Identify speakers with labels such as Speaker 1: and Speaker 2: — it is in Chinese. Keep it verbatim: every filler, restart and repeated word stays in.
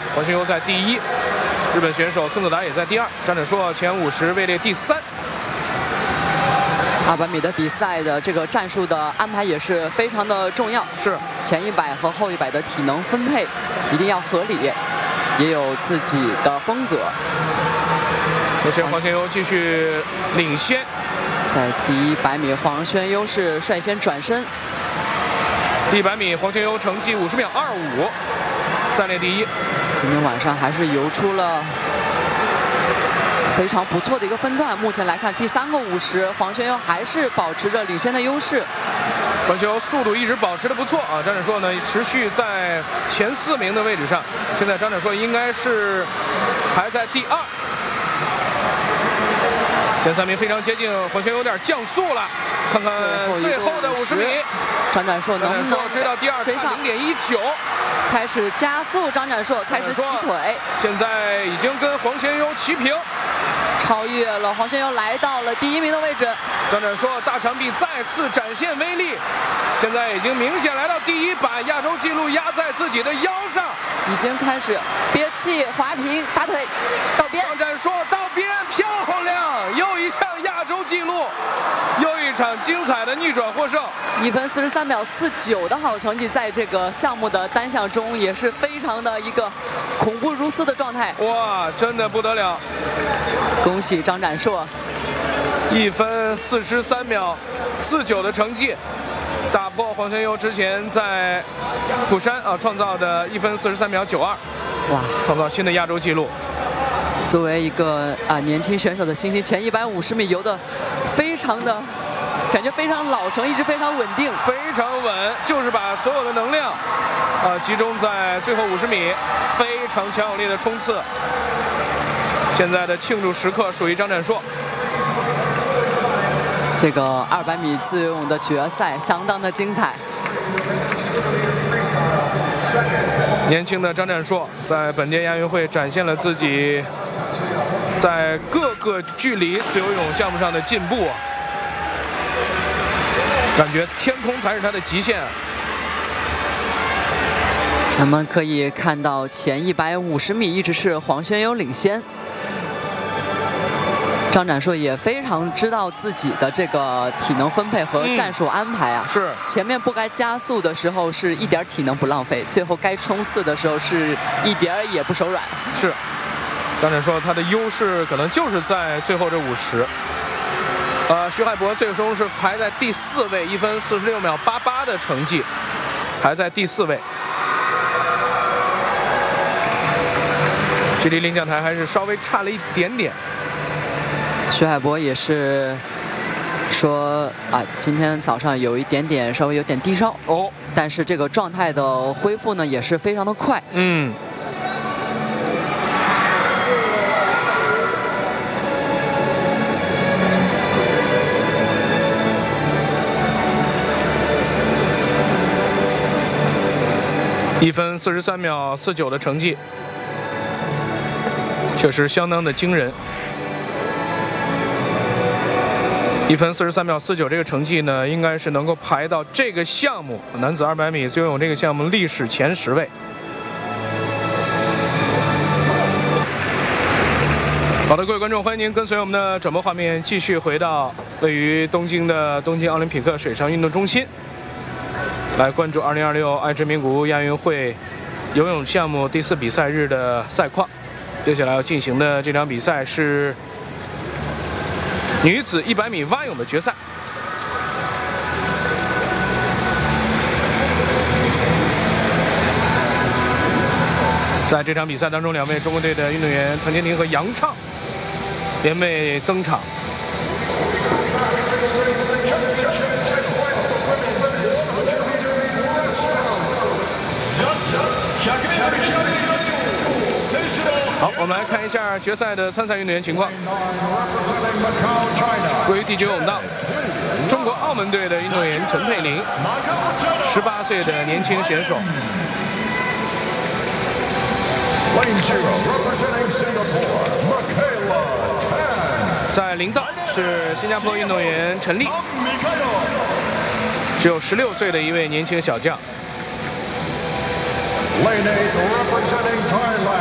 Speaker 1: 黄宣佑在第一，日本选手村佐达也在第二，张展硕前五十位列第三。
Speaker 2: 二百米的比赛的这个战术的安排也是非常的重要，
Speaker 1: 是
Speaker 2: 前一百和后一百的体能分配一定要合理，也有自己的风格。
Speaker 1: 目前黄宣佑继续领先，
Speaker 2: 在第一百米，黄宣佑是率先转身。
Speaker 1: 第一百米，黄宣佑成绩五十秒二五，暂列第一。
Speaker 2: 今天晚上还是游出了非常不错的一个分段。目前来看，第三个五十，黄宣佑还是保持着领先的优势。
Speaker 1: 黄宣佑速度一直保持的不错啊，张展硕呢持续在前四名的位置上。现在张展硕应该是排在第二，前三名非常接近，黄宣佑有点降速了。看看最后的五十米，
Speaker 2: 张展硕能不能
Speaker 1: 追到第二，
Speaker 2: 追上
Speaker 1: 零点一九，
Speaker 2: 开始加速。张展硕开始起腿，
Speaker 1: 现在已经跟黄宣佑齐平，
Speaker 2: 超越了黄宣佑，来到了第一名的位置。
Speaker 1: 张展硕大长臂再次展现威力，现在已经明显来到第一板，亚洲纪录压在自己的腰上，
Speaker 2: 已经开始憋气滑平大腿到边。
Speaker 1: 张展硕到边，漂亮，又一项亚洲纪录，又一场精彩的逆转获胜。
Speaker 2: 一分四十三秒四九的好成绩，在这个项目的单项中也是非常的一个恐怖如斯的状态。
Speaker 1: 哇，真的不得了！
Speaker 2: 恭喜张展硕，
Speaker 1: 一分四十三秒四九的成绩，打破黄宣佑之前在釜山啊创造的一分四十三秒九二，
Speaker 2: 哇，
Speaker 1: 创造新的亚洲纪录。
Speaker 2: 作为一个啊年轻选手的新星，前一百五十米游的非常的。感觉非常老成，一直非常稳定，
Speaker 1: 非常稳，就是把所有的能量，呃，集中在最后五十米，非常强有力的冲刺。现在的庆祝时刻属于张展硕。
Speaker 2: 这个二百米自由泳的决赛相当的精彩。
Speaker 1: 年轻的张展硕在本届亚运会展现了自己在各个距离自由泳项目上的进步啊。感觉天空才是他的极限。
Speaker 2: 我们可以看到前一百五十米一直是黄宣佑领先，张展硕也非常知道自己的这个体能分配和战术安排啊。
Speaker 1: 嗯、是
Speaker 2: 前面不该加速的时候是一点体能不浪费，最后该冲刺的时候是一点也不手软。
Speaker 1: 是，张展硕他的优势可能就是在最后这五十。呃，徐海博最终是排在第四位，一分四十六秒八八的成绩，排在第四位。距离领奖台还是稍微差了一点点。
Speaker 2: 徐海博也是说啊，今天早上有一点点稍微有点低烧
Speaker 1: 哦，
Speaker 2: 但是这个状态的恢复呢也是非常的快。
Speaker 1: 嗯。一分四十三秒四九的成绩，确实相当的惊人。一分四十三秒四九这个成绩呢，应该是能够排到这个项目男子二百米自由泳这个项目历史前十位。好的，各位观众，欢迎您跟随我们的转播画面继续回到位于东京的东京奥林匹克水上运动中心。来关注二零二六爱知名古屋亚运会游泳项目第四比赛日的赛况。接下来要进行的这场比赛是女子一百米蛙泳的决赛。在这场比赛当中，两位中国队的运动员滕天婷和杨畅联袂登场。好，我们来看一下决赛的参赛运动员情况。位于第九泳道，中国澳门队的运动员陈佩琳，十八岁的年轻选手。在零道是新加坡运动员陈丽，只有十六岁的一位年轻小将。